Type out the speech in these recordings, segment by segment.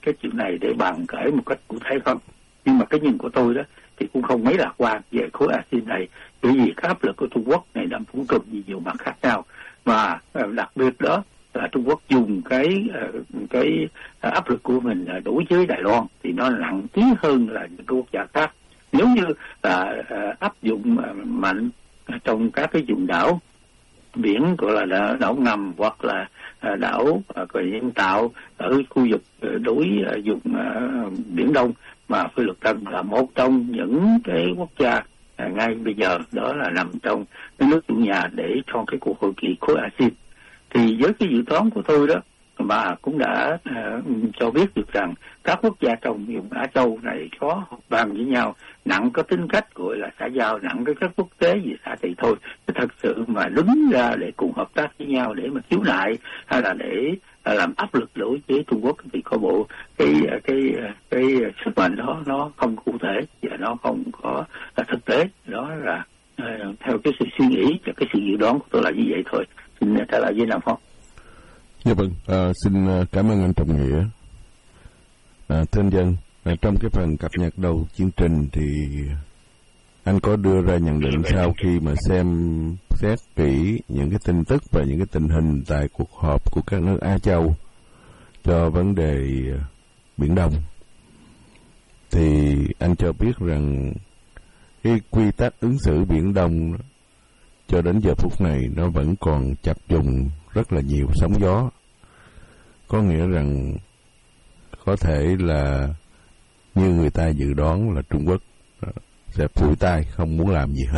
cái chuyện này để bàn cãi một cách cụ thể không. Nhưng mà cái nhìn của tôi đó thì cũng không mấy lạc quan về khối ASEAN này, bởi vì cái áp lực của Trung Quốc này đang phủ trùm nhiều mặt khác nhau, và đặc biệt đó là Trung Quốc dùng cái áp lực của mình đối với Đài Loan thì nó nặng ký hơn là những quốc gia khác. Nếu như áp dụng mạnh trong các cái vùng đảo biển gọi là đảo ngầm hoặc là đảo nhân tạo ở khu vực đối vùng Biển Đông, mà Phi Luật Tân là một trong những cái quốc gia ngay bây giờ đó là nằm trong cái nước chủ nhà để cho cái cuộc hội nghị khối ASEAN. Thì với cái dự toán của tôi đó, bà cũng đã cho biết được rằng các quốc gia trong vùng Á Châu này có hợp bàn với nhau, nặng có tính cách gọi là xã giao, nặng cái cách quốc tế gì xã thì thôi. Chứ thật sự mà đứng ra để cùng hợp tác với nhau để mà khiếu nại hay là để làm áp lực đối với Trung Quốc thì có bộ cái sức mạnh đó nó không cụ thể và nó không có là thực tế. Đó là theo cái sự suy nghĩ và cái sự dự đoán của tôi là như vậy thôi. Xin trả lời với Nam Phong. Dạ vâng, xin cảm ơn anh Trọng Nghĩa. Thưa anh Dân, trong cái phần cập nhật đầu chương trình thì anh có đưa ra nhận định sau khi mà xem xét kỹ những cái tin tức và những cái tình hình tại cuộc họp của các nước Á Châu cho vấn đề Biển Đông, thì anh cho biết rằng cái quy tắc ứng xử Biển Đông cho đến giờ phút này nó vẫn còn chập trùng rất là nhiều sóng gió. Có nghĩa rằng có thể là như người ta dự đoán là Trung Quốc sẽ phủi tay không muốn làm gì hết.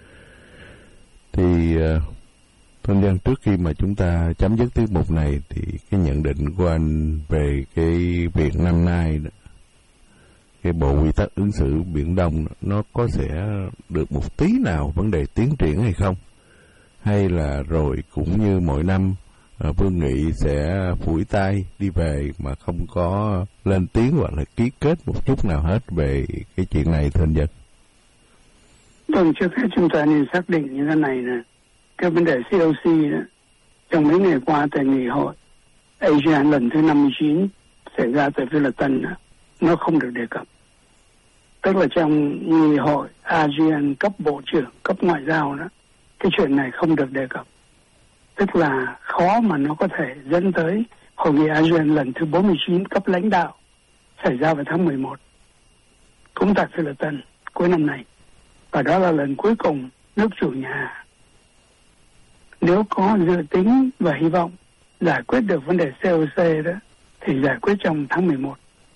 Thì Thanh Giang, trước khi mà chúng ta chấm dứt tiết mục này thì cái nhận định của anh về cái việc năm nay đó, cái bộ quy tắc ứng xử Biển Đông nó có sẽ được một tí nào vấn đề tiến triển hay không? Hay là rồi cũng như mỗi năm Vương Nghị sẽ phủi tay đi về mà không có lên tiếng hoặc là ký kết một chút nào hết về cái chuyện này, thưa anh Dân? Vâng, trước hết chúng ta nên xác định như thế này nè. Cái vấn đề COC đó, trong mấy ngày qua tại nghị hội ASEAN lần thứ 59 xảy ra tại Phi Luật Tân đó, nó không được đề cập. Tức là trong nghị hội ASEAN cấp bộ trưởng, cấp ngoại giao đó, cái chuyện này không được đề cập. Tức là khó mà nó có thể dẫn tới hội nghị ASEAN lần thứ 49 cấp lãnh đạo xảy ra vào tháng 11 cũng tại Phi Luật Tân cuối năm này. Và đó là lần cuối cùng nước chủ nhà, nếu có dự tính và hy vọng giải quyết được vấn đề COC đó, thì giải quyết trong tháng 11.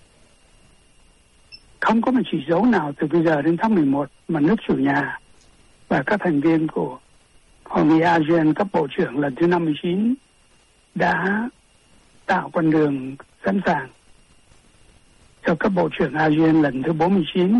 Không có một chỉ dấu nào từ bây giờ đến tháng 11 mà nước chủ nhà và các thành viên của Hội nghị ASEAN cấp bộ trưởng lần thứ 59 đã tạo con đường sẵn sàng cho cấp bộ trưởng ASEAN lần thứ 49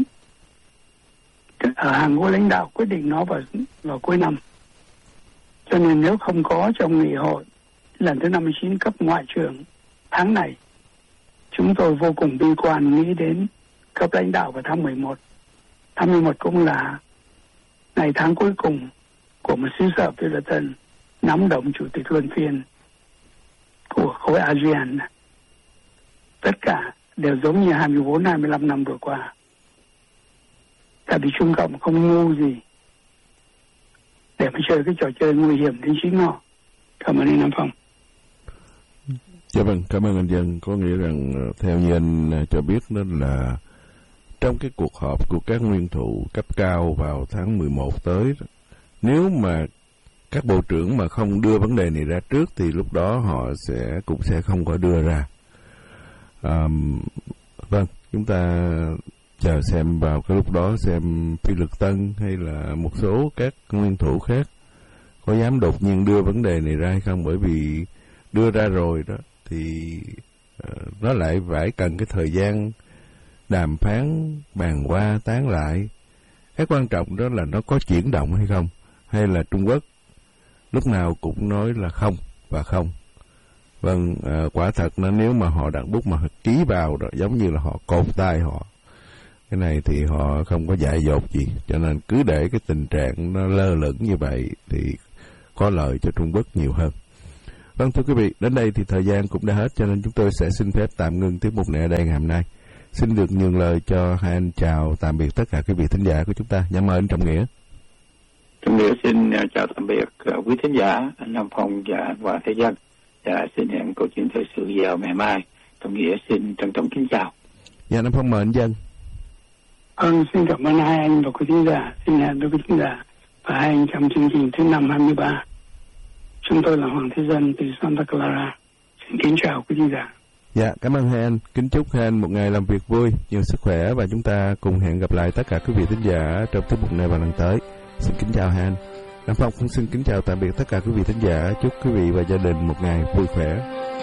ở hàng ngũ lãnh đạo quyết định nó vào cuối năm. Cho nên nếu không có trong nghị hội lần thứ 59 cấp ngoại trưởng tháng này, chúng tôi vô cùng bi quan nghĩ đến cấp lãnh đạo vào tháng 11. Tháng 11 cũng là ngày tháng cuối cùng của một xứ sở Phi Luật Tân nắm đồng chủ tịch luân phiên của khối ASEAN. Tất cả đều giống như 24-25 năm vừa qua. Tại vì Trung Cộng không ngu gì để mà chơi cái trò chơi nguy hiểm đến chính nó. Cảm ơn anh Nam Phong. Dạ vâng, cảm ơn anh Dân. Có nghĩa rằng theo như anh cho biết đó là trong cái cuộc họp của các nguyên thủ cấp cao vào tháng 11 tới, nếu mà các bộ trưởng mà không đưa vấn đề này ra trước thì lúc đó họ cũng sẽ không có đưa ra. Vâng, chúng ta chờ xem vào cái lúc đó xem Phi Luật Tân hay là một số các nguyên thủ khác có dám đột nhiên đưa vấn đề này ra hay không, bởi vì đưa ra rồi đó thì nó lại phải cần cái thời gian đàm phán, bàn qua, tán lại. Cái quan trọng đó là nó có chuyển động hay không, hay là Trung Quốc lúc nào cũng nói là không và không. Vâng, quả thật nó nếu mà họ đặt bút mà ký vào đó giống như là họ cột tay họ. Cái này thì họ không có dại dột gì, cho nên cứ để cái tình trạng nó lơ lửng như vậy thì có lợi cho Trung Quốc nhiều hơn. Vâng, thưa quý vị, đến đây thì thời gian cũng đã hết, cho nên chúng tôi sẽ xin phép tạm ngưng tiết mục này ở đây ngày hôm nay. Xin được nhường lời cho hai anh chào tạm biệt tất cả quý vị thính giả của chúng ta. Dạ mời anh Trọng Nghĩa. Trọng Nghĩa xin chào tạm biệt quý thính giả, anh Nam Phong và anh Hoàng Thế Dân. Và xin hẹn câu chuyện thời sự vào ngày mai. Trọng Nghĩa xin trân trọng kính chào. Dạ, Nam Phong mời anh Dân. Xin cảm ơn hai anh và quý thính giả. Xin hẹn với quý thính giả và hai anh trong chương trình thứ 523. Chúng tôi là Hoàng Thế Dân từ Santa Clara. Xin kính chào quý thính giả. Dạ, cảm ơn hai anh. Kính chúc hai anh một ngày làm việc vui, nhiều sức khỏe và chúng ta cùng hẹn gặp lại tất cả quý vị thính giả trong tiết mục này vào lần tới. Xin kính chào hai anh. Nam Phong cũng xin kính chào tạm biệt tất cả quý vị thính giả. Chúc quý vị và gia đình một ngày vui khỏe.